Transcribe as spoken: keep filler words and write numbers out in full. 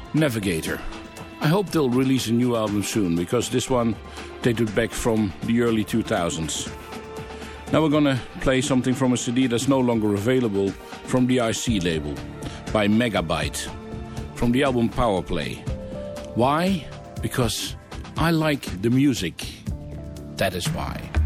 Navigator. I hope they'll release a new album soon, because this one dated back from the early two thousands. Now we're gonna play something from a C D that's no longer available from the I C label, by Megabyte, from the album Powerplay. Why? Because I like the music. That is why.